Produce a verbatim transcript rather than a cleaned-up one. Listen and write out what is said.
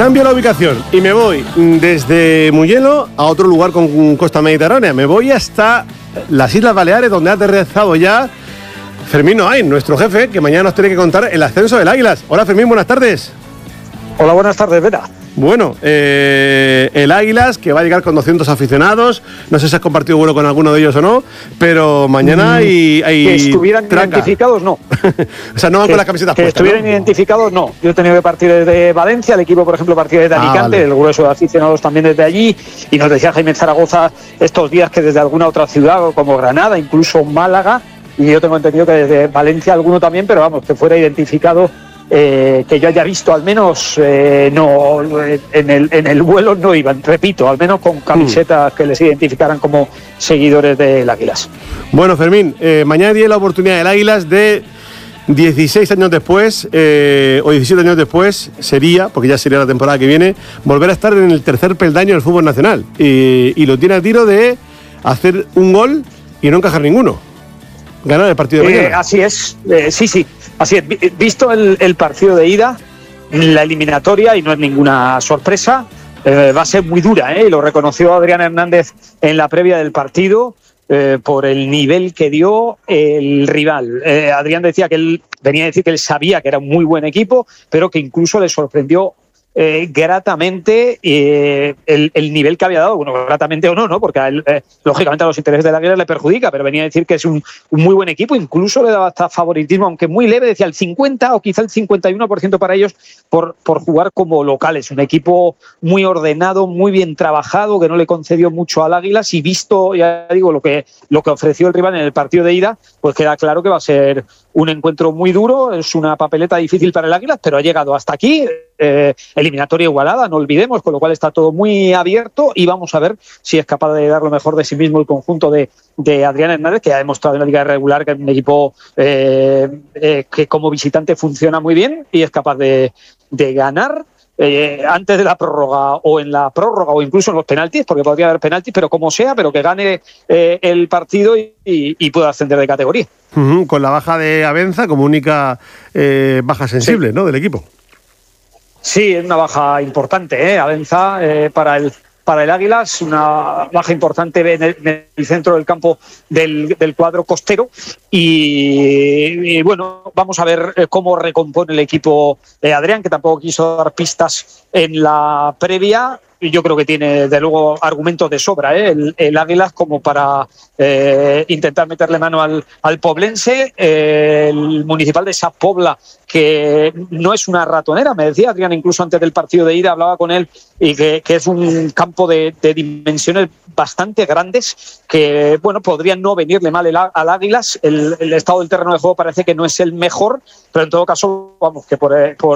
Cambio la ubicación y me voy desde Mugello a otro lugar con costa mediterránea. Me voy hasta las Islas Baleares, donde ha aterrizado ya Fermín Noain, nuestro jefe, que mañana nos tiene que contar el ascenso del Águilas. Hola Fermín, buenas tardes. Hola, buenas tardes, Vera. Bueno, eh, el Águilas, que va a llegar con doscientos aficionados, no sé si has compartido vuelo con alguno de ellos o no, pero mañana hay... hay que estuvieran tranca. Identificados, no. O sea, no van que, con las camisetas que puestas, estuvieran ¿no? identificados, no. Yo he tenido que partir desde Valencia, el equipo, por ejemplo, partió desde Ah, Alicante, vale. el grueso de aficionados también desde allí, y nos decía Jaime Zaragoza estos días que desde alguna otra ciudad, como Granada, incluso Málaga, y yo tengo entendido que desde Valencia alguno también, pero vamos, que fuera identificado. Eh, que yo haya visto, al menos eh, no en el, en el vuelo no iban, repito, al menos con camisetas mm. que les identificaran como seguidores del Águilas. Bueno, Fermín, eh, mañana tiene la oportunidad del Águilas de dieciséis años después, eh, o diecisiete años después, sería, porque ya sería la temporada que viene, volver a estar en el tercer peldaño del fútbol nacional. Y, y lo tiene a tiro de hacer un gol y no encajar ninguno. Ganar el partido de eh, mañana. Así es, eh, sí, sí. Así es, visto el, el partido de ida, la eliminatoria, y no es ninguna sorpresa, eh, va a ser muy dura, ¿eh? Lo reconoció Adrián Hernández en la previa del partido, eh, por el nivel que dio el rival. Eh, Adrián decía que él venía a decir que él sabía que era un muy buen equipo, pero que incluso le sorprendió Eh, gratamente eh, el, el nivel que había dado, bueno, gratamente o no, ¿no? Porque a él, eh, lógicamente a los intereses de la Águila le perjudica, pero venía a decir que es un, un muy buen equipo, incluso le daba hasta favoritismo, aunque muy leve, decía el cincuenta o quizá el cincuenta y uno por ciento para ellos por, por jugar como locales, un equipo muy ordenado, muy bien trabajado, que no le concedió mucho al Águila, y visto, ya digo, lo que, lo que ofreció el rival en el partido de ida, pues queda claro que va a ser un encuentro muy duro, es una papeleta difícil para el Águila, pero ha llegado hasta aquí, eh, eliminatoria igualada, no olvidemos, con lo cual está todo muy abierto y vamos a ver si es capaz de dar lo mejor de sí mismo el conjunto de, de Adrián Hernández, que ha demostrado en la Liga Regular que es un equipo eh, eh, que como visitante funciona muy bien y es capaz de, de ganar. Eh, antes de la prórroga o en la prórroga o incluso en los penaltis, porque podría haber penaltis, pero como sea, pero que gane eh, el partido y, y, y pueda ascender de categoría. Uh-huh, con la baja de Abenza como única eh, baja sensible, sí, ¿no? Del equipo. Sí, es una baja importante, ¿eh? Abenza eh, para el para el Águilas, una baja importante en el, en el centro del campo del, del cuadro costero y, y bueno, vamos a ver cómo recompone el equipo de Adrián, que tampoco quiso dar pistas en la previa. Y yo creo que tiene, de luego, argumentos de sobra, ¿eh? el, el Águilas como para eh, intentar meterle mano al, al poblense. Eh, el Municipal de Sa Pobla, que no es una ratonera, me decía Adrián, incluso antes del partido de ida, hablaba con él, y que, que es un campo de, de dimensiones bastante grandes, que bueno, podrían no venirle mal el, al Águilas. El, el estado del terreno de juego parece que no es el mejor, pero en todo caso, vamos, que por, por